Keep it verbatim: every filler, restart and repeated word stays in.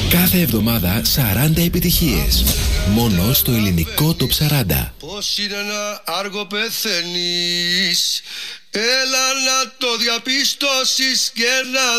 Κάθε εβδομάδα σαράντα επιτυχίες. Μόνο στο ελληνικό Top σαράντα. Πώς είναι ένα άργο πεθαίνεις, έλα να το διαπιστώσεις και να